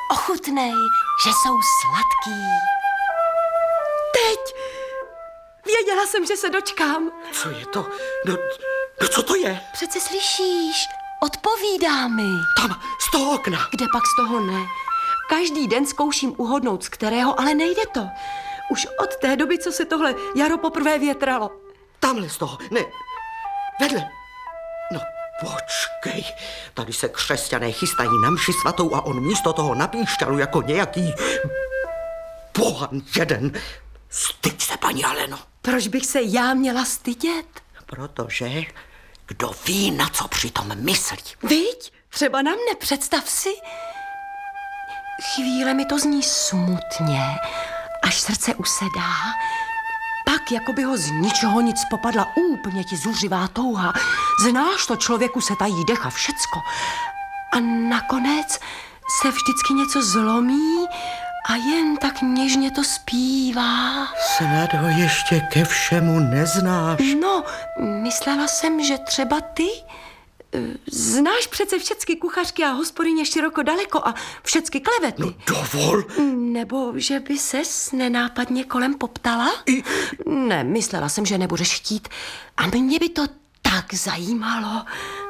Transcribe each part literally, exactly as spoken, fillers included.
ochutnej, že jsou sladký. Teď! Věděla jsem, že se dočkám. Co je to? No, no co to je? Přece slyšíš, odpovídá mi. Tam, z toho okna. Kde pak z toho ne? Každý den zkouším uhodnout, z kterého, ale nejde to. Už od té doby, co se tohle jaro poprvé větralo. Tamhle z toho, ne, vedle. No počkej, tady se křesťané chystají na mši svatou a on místo toho na píšťalu jako nějaký pohan jeden. Styď se, paní Aleno. Proč bych se já měla stydět? Protože kdo ví, na co přitom myslí. Viď? Třeba na mne, představ si. Chvíle mi to zní smutně, až srdce usedá. Pak, jako by ho z ničeho nic popadla úplně ti zuřivá touha. Znáš to, člověku se tají dech a všecko. A nakonec se vždycky něco zlomí a jen tak něžně to zpívá. Snad ho ještě ke všemu neznáš. No, myslela jsem, že třeba ty... Znáš přece všecky kuchařky a hospodyně široko daleko a všecky klevety. No dovol. Nebo že by ses nenápadně kolem poptala? I... Ne, myslela jsem, že nebudeš chtít. A mě by to tak zajímalo.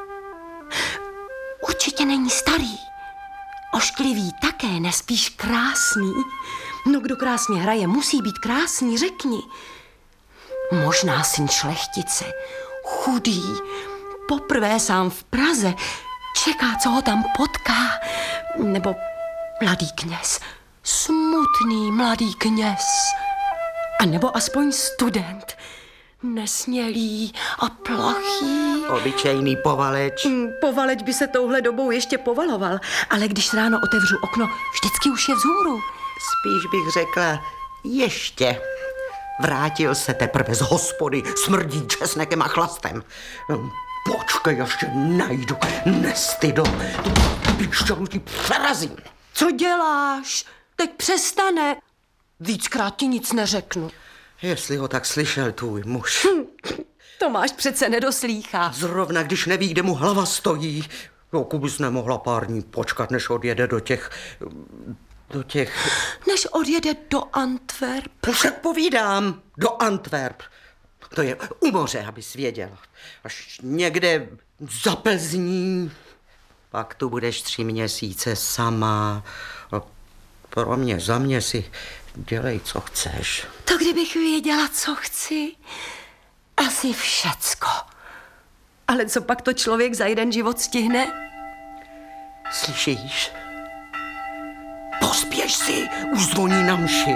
Určitě není starý. Ošklivý také, nespíš krásný. No kdo krásně hraje, musí být krásný, řekni. Možná syn šlechtice, chudý, poprvé sám v Praze, čeká, co ho tam potká. Nebo mladý kněz, smutný mladý kněz. A nebo aspoň student, nesmělý a plachý. Obyčejný povaleč. Povaleč by se touhle dobou ještě povaloval, ale když ráno otevřu okno, vždycky už je vzhůru. Spíš bych řekla ještě. Vrátil se teprve z hospody, smrdí česnekem a chlastem. Počkej, ještě najdu, nestydo. Tu píšťalu ti přerazím. Co děláš? Teď přestane. Víckrát ti nic neřeknu. Jestli ho tak slyšel tvůj muž. Hm, Tomáš přece nedoslýchá. Zrovna když neví, kde mu hlava stojí. Joku bys nemohla pár dní počkat, než odjede do těch... do těch... Než odjede do Antwerp. Však povídám, do Antwerp. To je u moře, abys věděla. Až někde za Plzní. Pak tu budeš tři měsíce sama. A pro mě, za mě si dělej, co chceš. To kdybych věděla, co chci, asi všecko. Ale co pak to člověk za jeden život stihne? Slyšíš? Pospěš si, už zvoní na mši.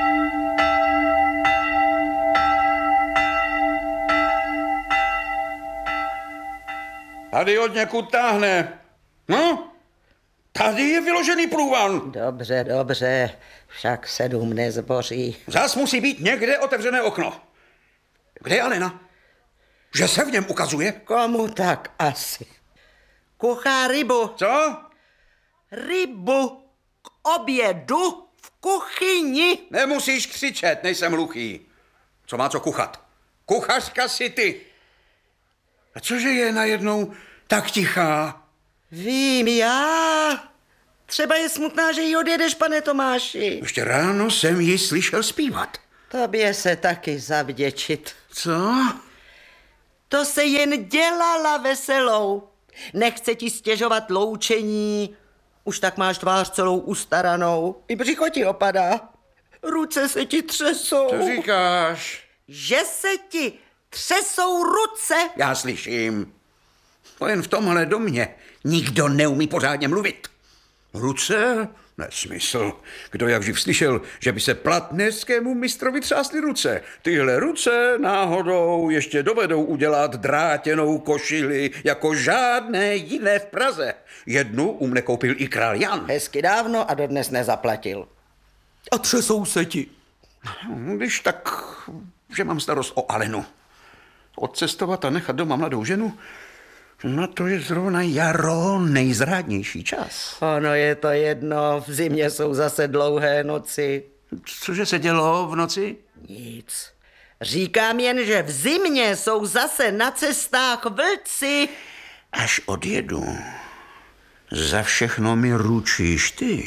Tady od někud táhne. No, tady je vyložený průvan. Dobře, dobře, však sedm nezboří. Zas musí být někde otevřené okno. Kde je Alena? Že se v něm ukazuje? Komu tak asi? Kuchá rybu. Co? Rybu k obědu v kuchyni. Nemusíš křičet, nejsem hluchý. Co má co kuchat? Kuchařka si ty. A cože je najednou tak tichá? Vím já. Třeba je smutná, že jí odjedeš, pane Tomáši. Ještě ráno jsem ji slyšel zpívat. Tobě se taky zavděčit. Co? To se jen dělala veselou. Nechce ti stěžovat loučení. Už tak máš tvář celou ustaranou. I břicho ti opadá. Ruce se ti třesou. Co říkáš? Že se ti třesou ruce. Já slyším. To jen v tomhle domě nikdo neumí pořádně mluvit. Ruce? Nesmysl. Kdo jak živ slyšel, že by se platnerskému mistrovi třásly ruce. Tyhle ruce náhodou ještě dovedou udělat drátěnou košili jako žádné jiné v Praze. Jednu u mne koupil i král Jan. Hezky dávno a dodnes nezaplatil. A třesou se ti. Když tak, že mám starost o Alenu. Odcestovat a nechat doma mladou ženu, no to je zrovna jaro nejzrádnější čas. Ono je to jedno, v zimě jsou zase dlouhé noci. Cože se dělo v noci? Nic. Říkám jen, že v zimě jsou zase na cestách vlci. Až odjedu, za všechno mi ručíš ty.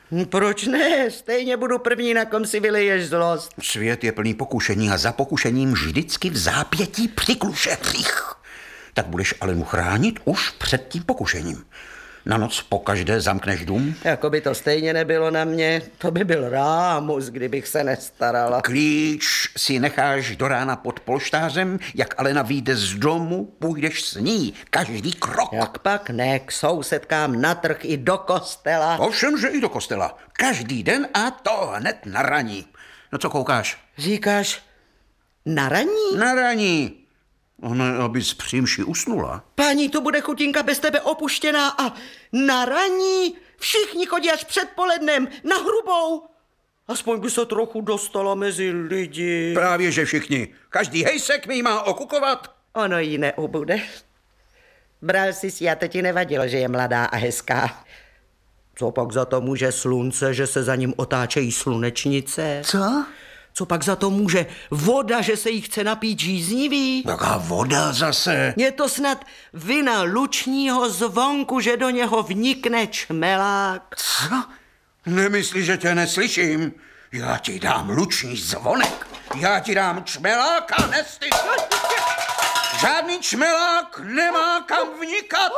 Proč ne? Stejně budu první, na kom si vyleješ zlost. Svět je plný pokušení a za pokušením vždycky v zápětí přikluše hřích. Tak budeš Alenu chránit už před tím pokušením. Na noc pokaždé zamkneš dům? Jako by to stejně nebylo na mě. To by byl rámus, kdybych se nestarala. Klíč si necháš do rána pod polštářem, jak Alena vyjde z domu, půjdeš s ní. Každý krok. Jak pak ne, k sousedkám na trh i do kostela. Ovšem, že i do kostela. Každý den a to hned na raní. No co koukáš? Říkáš na raní? Na raní. Ono, abys při mši usnula. Paní, to bude chutinka bez tebe opuštěná a na raní všichni chodí až předpolednem na hrubou. Aspoň by se trochu dostala mezi lidi. Právě, že všichni. Každý hejsek mi má okukovat. Ono jí neubude. Bral jsi si a to ti nevadilo, že je mladá a hezká. Co pak za to může slunce, že se za ním otáčejí slunečnice? Co? Co pak za to může voda, že se jí chce napít žíznivý? Jaká voda zase? Je to snad vina lučního zvonku, že do něho vnikne čmelák. Co? Nemyslíš, že tě neslyším? Já ti dám luční zvonek. Já ti dám čmeláka, nestyd. Žádný čmelák nemá kam vnikat.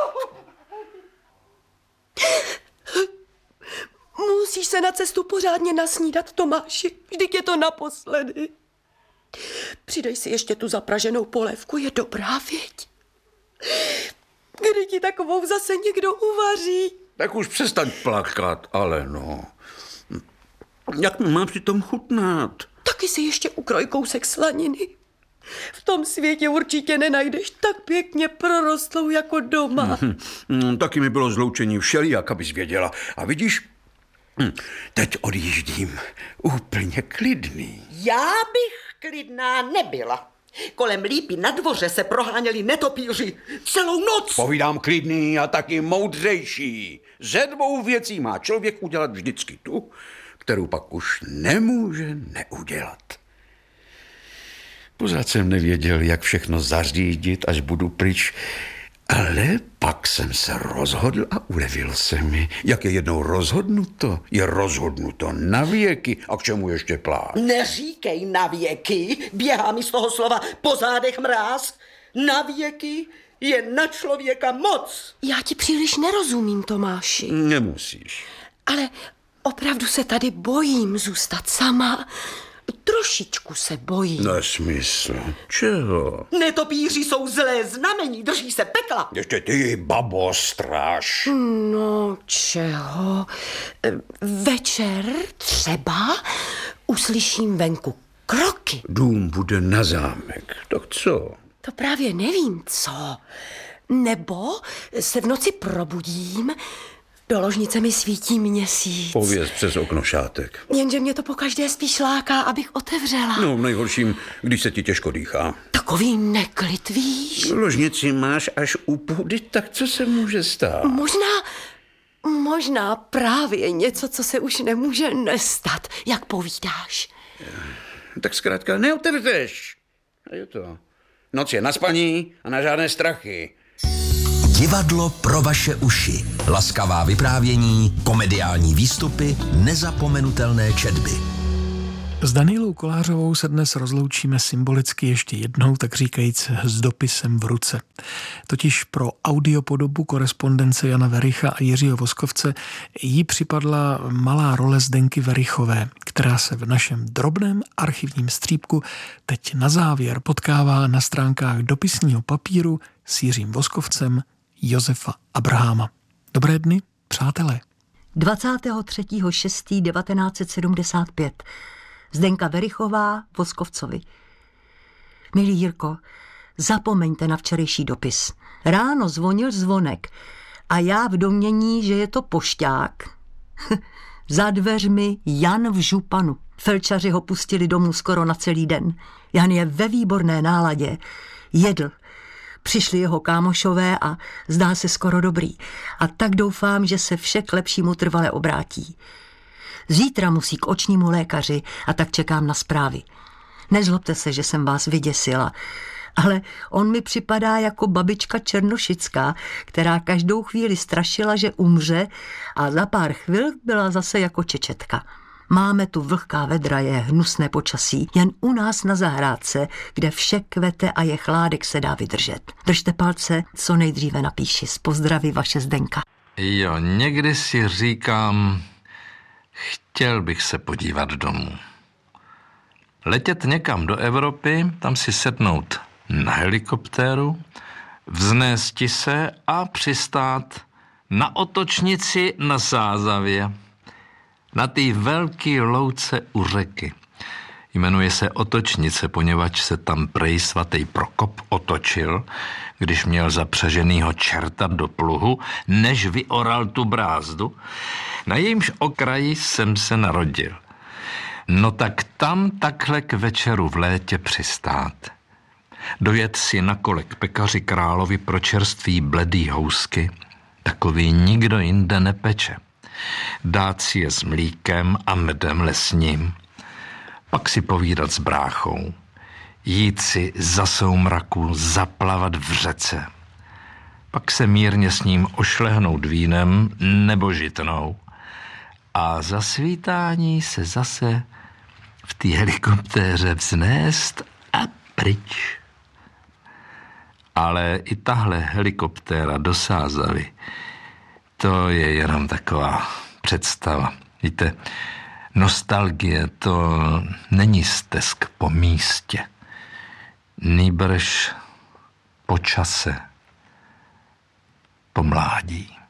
Musíš se na cestu pořádně nasnídat, Tomáši. Vždyť je to naposledy. Přidej si ještě tu zapraženou polévku, je dobrá, věď. Kdy ti takovou zase někdo uvaří? Tak už přestaň plakat, ale no. Jak mám při tom chutnat? Taky si ještě ukroj kousek slaniny. V tom světě určitě nenajdeš tak pěkně prorostlou jako doma. Hmm, taky mi bylo zloučení všelijak, abys věděla. A vidíš, hm, teď odjíždím úplně klidný. Já bych klidná nebyla. Kolem lípy na dvoře se proháněli netopíři celou noc. Povídám klidný a taky moudřejší. Ze dvou věcí má člověk udělat vždycky tu, kterou pak už nemůže neudělat. Pořád jsem nevěděl, jak všechno zařídit, až budu pryč, ale pak jsem se rozhodl a ulevil se mi. Jak je jednou rozhodnuto, je rozhodnuto na věky. A k čemu ještě plát? Neříkej na věky, běhá mi z toho slova po zádech mráz. Na věky je na člověka moc. Já ti příliš nerozumím, Tomáši. Nemusíš. Ale opravdu se tady bojím zůstat sama. Trošičku se bojím. Nesmysl. Čeho? Netopíři jsou zlé znamení, drží se pekla. Ještě ty, babo, stráž. No, čeho? Večer třeba uslyším venku kroky. Dům bude na zámek. Tak co? To právě nevím, co. Nebo se v noci probudím, do ložnice mi svítí měsíc. Pověz přes okno šátek. Jenže mě to pokaždé spíš láká, abych otevřela. No, v nejhorším, když se ti těžko dýchá. Takový neklid, víš? Ložnici máš až u půdy, tak co se může stát? Možná, možná právě něco, co se už nemůže nestat, jak povídáš. Tak zkrátka neotevřeš. A je to. Noc je na spaní a na žádné strachy. Divadlo pro vaše uši. Laskavá vyprávění, komediální výstupy, nezapomenutelné četby. S Danielou Kolářovou se dnes rozloučíme symbolicky ještě jednou, tak říkajíc s dopisem v ruce. Totiž pro audiopodobu korespondence Jana Wericha a Jiřího Voskovce jí připadla malá role Zdenky Werichové, která se v našem drobném archivním střípku teď na závěr potkává na stránkách dopisního papíru s Jiřím Voskovcem Josefa Abraháma. Dobré dny, přátelé. dvacátého třetího šestého devatenáct set sedmdesát pět. Zdenka Werichová Voskovcovi. Milý Jirko, zapomeňte na včerejší dopis. Ráno zvonil zvonek a já v domnění, že je to pošťák. Za dveřmi Jan v županu. Felčaři ho pustili domů skoro na celý den. Jan je ve výborné náladě. Jedl. Přišli jeho kámošové a zdá se skoro dobrý. A tak doufám, že se vše k lepšímu trvale obrátí. Zítra musí k očnímu lékaři a tak čekám na zprávy. Nezlobte se, že jsem vás vyděsila, Ale on mi připadá jako babička Černošická, která každou chvíli strašila, že umře a za pár chvil byla zase jako čečetka. Máme tu vlhká vedra, je hnusné počasí, jen u nás na zahrádce, kde vše kvete a je chládek, se dá vydržet. Držte palce, co nejdříve napíši. S pozdraví, vaše Zdenka. Jo, někdy si říkám, chtěl bych se podívat domů. Letět někam do Evropy, tam si sednout na helikoptéru, vznésti se a přistát na otočnici na Sázavě, na té velké louce u řeky. Jmenuje se Otočnice, poněvadž se tam prej svatý Prokop otočil, když měl zapřeženýho čerta do pluhu, než vyoral tu brázdu. Na jejímž okraji jsem se narodil. No tak tam takhle k večeru v létě přistát. Dojet si na kole k pekaři královi pro čerství bledý housky, takový nikdo jinde nepeče. Dát si je s mlíkem a medem lesním, pak si povídat s bráchou, jít si za soumraku zaplavat v řece, pak se mírně s ním ošlehnout vínem nebo žitnou a za svítání se zase v té helikoptéře vznést a pryč. Ale i tahle helikoptéra do Sázavy, to je jenom taková představa. Víte, nostalgie to není stesk po místě, nýbrž po čase, po mládí.